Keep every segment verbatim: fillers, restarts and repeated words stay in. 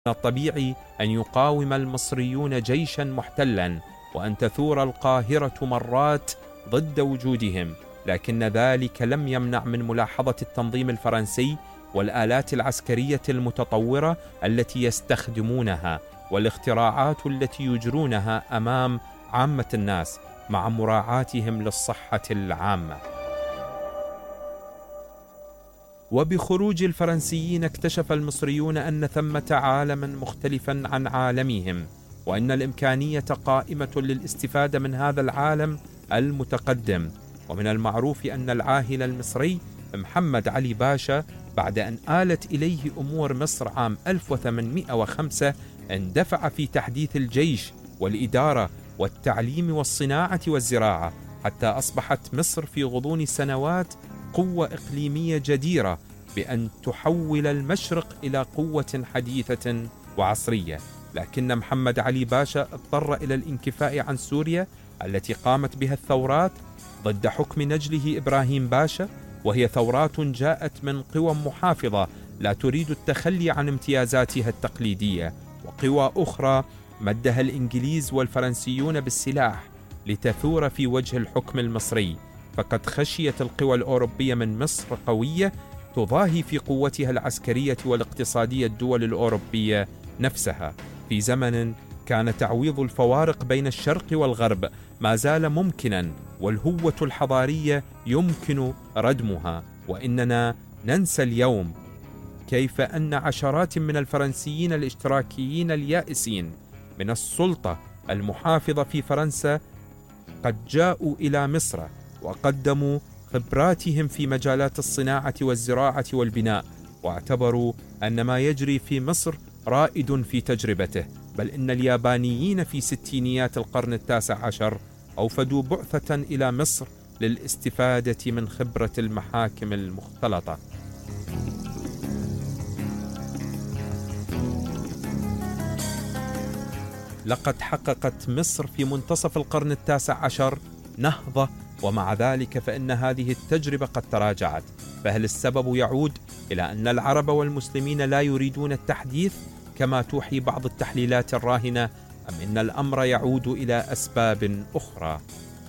الطبيعي أن يقاوم المصريون جيشا محتلا وأن تثور القاهرة مرات ضد وجودهم، لكن ذلك لم يمنع من ملاحظة التنظيم الفرنسي والآلات العسكرية المتطورة التي يستخدمونها والاختراعات التي يجرونها أمام عامة الناس مع مراعاتهم للصحة العامة. وبخروج الفرنسيين اكتشف المصريون أن ثمة عالما مختلفا عن عالمهم، وأن الإمكانية قائمة للاستفادة من هذا العالم المتقدم. ومن المعروف أن العاهل المصري محمد علي باشا بعد أن آلت إليه أمور مصر عام ألف وثمانمئة وخمسة اندفع في تحديث الجيش والإدارة والتعليم والصناعة والزراعة، حتى أصبحت مصر في غضون سنوات قوة إقليمية جديرة بأن تحول المشرق إلى قوة حديثة وعصرية. لكن محمد علي باشا اضطر إلى الانكفاء عن سوريا التي قامت بها الثورات ضد حكم نجله إبراهيم باشا، وهي ثورات جاءت من قوى محافظة لا تريد التخلي عن امتيازاتها التقليدية، وقوى أخرى مدها الإنجليز والفرنسيون بالسلاح لتثور في وجه الحكم المصري. فقد خشيت القوى الأوروبية من مصر قوية تضاهي في قوتها العسكرية والاقتصادية الدول الأوروبية نفسها، في زمن كان تعويض الفوارق بين الشرق والغرب ما زال ممكنا، والهوة الحضارية يمكن ردمها. وإننا ننسى اليوم كيف أن عشرات من الفرنسيين الاشتراكيين اليائسين من السلطة المحافظة في فرنسا قد جاءوا إلى مصر وقدموا خبراتهم في مجالات الصناعة والزراعة والبناء، واعتبروا أن ما يجري في مصر رائد في تجربته. بل إن اليابانيين في ستينيات القرن التاسع عشر أوفدوا بعثة إلى مصر للاستفادة من خبرة المحاكم المختلطة. لقد حققت مصر في منتصف القرن التاسع عشر نهضة، ومع ذلك فإن هذه التجربة قد تراجعت. فهل السبب يعود إلى أن العرب والمسلمين لا يريدون التحديث كما توحي بعض التحليلات الراهنة، أم إن الأمر يعود إلى أسباب أخرى؟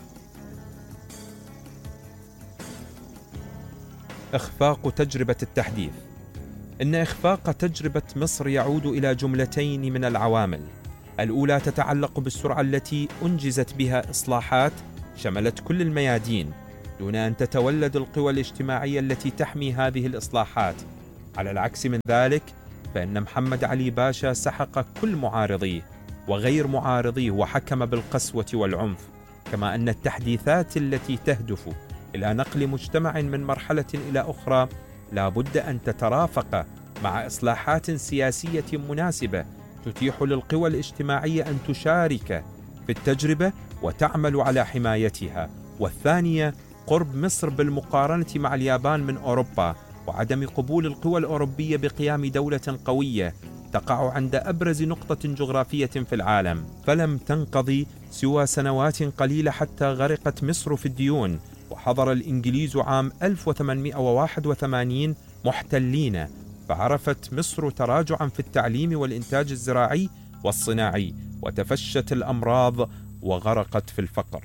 إخفاق تجربة التحديث. إن إخفاق تجربة مصر يعود إلى جملتين من العوامل. الأولى تتعلق بالسرعة التي أنجزت بها إصلاحات شملت كل الميادين دون أن تتولد القوى الاجتماعية التي تحمي هذه الإصلاحات. على العكس من ذلك، فإن محمد علي باشا سحق كل معارضيه وغير معارضيه وحكم بالقسوة والعنف. كما أن التحديثات التي تهدف إلى نقل مجتمع من مرحلة إلى أخرى لا بد أن تترافق مع إصلاحات سياسية مناسبة تتيح للقوى الاجتماعية أن تشارك في التجربة وتعمل على حمايتها. والثانية قرب مصر بالمقارنة مع اليابان من أوروبا، وعدم قبول القوى الأوروبية بقيام دولة قوية تقع عند أبرز نقطة جغرافية في العالم. فلم تنقضي سوى سنوات قليلة حتى غرقت مصر في الديون، وحضر الإنجليز عام ألف وثمانمئة وواحد وثمانين محتلين، فعرفت مصر تراجعا في التعليم والإنتاج الزراعي والصناعي، وتفشت الأمراض وغرقت في الفقر.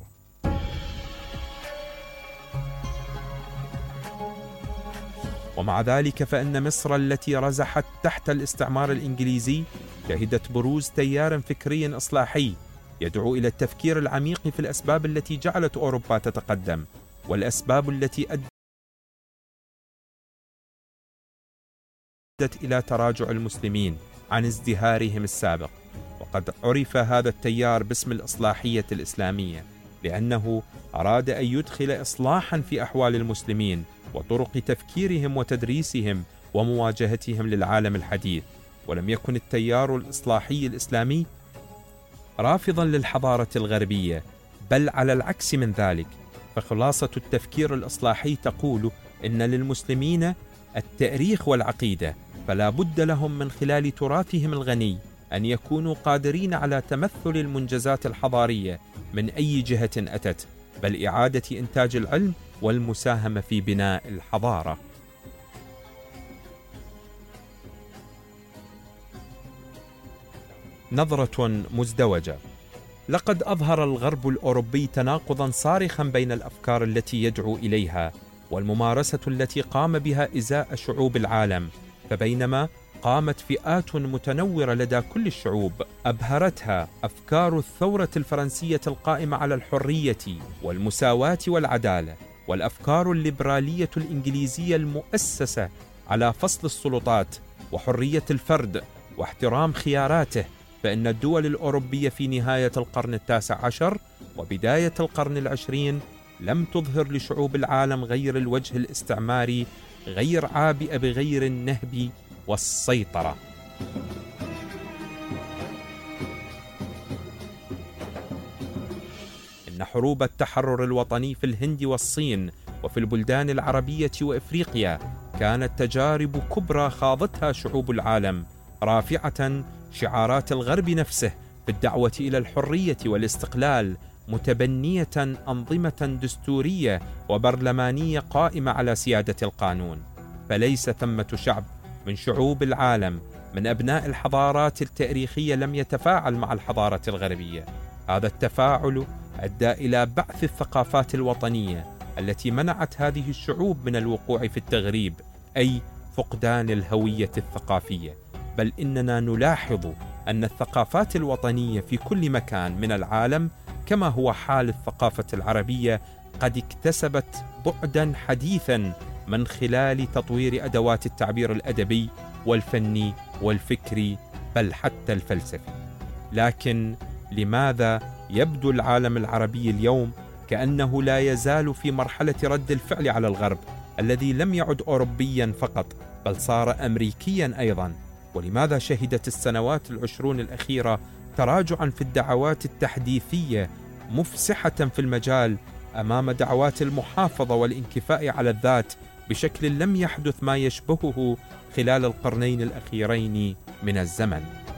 ومع ذلك فإن مصر التي رزحت تحت الاستعمار الإنجليزي شهدت بروز تيار فكري إصلاحي يدعو إلى التفكير العميق في الأسباب التي جعلت أوروبا تتقدم، والأسباب التي أدت إلى تراجع المسلمين عن ازدهارهم السابق. وقد عرف هذا التيار باسم الإصلاحية الإسلامية، لأنه أراد أن يدخل إصلاحا في أحوال المسلمين وطرق تفكيرهم وتدريسهم ومواجهتهم للعالم الحديث. ولم يكن التيار الإصلاحي الإسلامي رافضا للحضارة الغربية، بل على العكس من ذلك. فخلاصة التفكير الإصلاحي تقول إن للمسلمين التاريخ والعقيدة، فلا بد لهم من خلال تراثهم الغني أن يكونوا قادرين على تمثل المنجزات الحضارية من أي جهة أتت، بل إعادة إنتاج العلم والمساهمة في بناء الحضارة. نظرة مزدوجة. لقد أظهر الغرب الأوروبي تناقضا صارخا بين الأفكار التي يدعو إليها والممارسة التي قام بها إزاء شعوب العالم. فبينما قامت فئات متنورة لدى كل الشعوب أبهرتها أفكار الثورة الفرنسية القائمة على الحرية والمساواة والعدالة، والأفكار الليبرالية الإنجليزية المؤسسة على فصل السلطات وحرية الفرد واحترام خياراته، فإن الدول الأوروبية في نهاية القرن التاسع عشر وبداية القرن العشرين لم تظهر لشعوب العالم غير الوجه الاستعماري، غير عابئة بغير النهب والسيطرة. إن حروب التحرر الوطني في الهند والصين وفي البلدان العربية وإفريقيا كانت تجارب كبرى خاضتها شعوب العالم، رافعة شعارات الغرب نفسه في الدعوة إلى الحرية والاستقلال، متبنية أنظمة دستورية وبرلمانية قائمة على سيادة القانون. فليس ثمة شعب من شعوب العالم من أبناء الحضارات التاريخية لم يتفاعل مع الحضارة الغربية. هذا التفاعل أدى إلى بعث الثقافات الوطنية التي منعت هذه الشعوب من الوقوع في التغريب، أي فقدان الهوية الثقافية. بل إننا نلاحظ أن الثقافات الوطنية في كل مكان من العالم، كما هو حال الثقافة العربية، قد اكتسبت بعدا حديثا من خلال تطوير أدوات التعبير الأدبي والفني والفكري بل حتى الفلسفي. لكن لماذا يبدو العالم العربي اليوم كأنه لا يزال في مرحلة رد الفعل على الغرب الذي لم يعد أوروبيا فقط بل صار أمريكيا أيضا؟ ولماذا شهدت السنوات العشرون الأخيرة تراجعا في الدعوات التحديثية مفسحة في المجال أمام دعوات المحافظة والانكفاء على الذات بشكل لم يحدث ما يشبهه خلال القرنين الأخيرين من الزمن؟